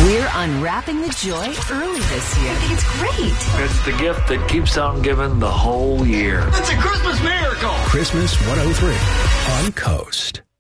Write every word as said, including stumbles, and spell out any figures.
We're unwrapping the joy early this year. It's great. It's the gift that keeps on giving the whole year. It's a Christmas miracle. Christmas one oh three on Coast.